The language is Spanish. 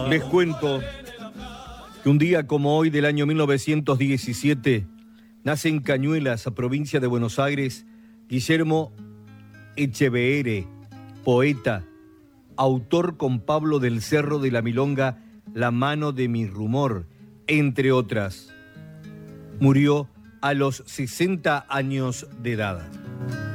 Les cuento que un día como hoy del año 1917 nace en Cañuelas, provincia de Buenos Aires, Guillermo Echeverre, poeta, autor con Pablo del Cerro de la Milonga, La mano de mi rumor, entre otras. Murió a los 60 años de edad.